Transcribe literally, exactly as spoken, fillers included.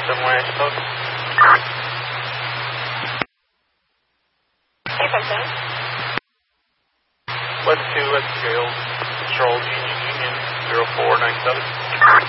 somewhere, I suppose. Hey, Vincent. West two, West Trail, Control, Union, Union, zero four nine seven.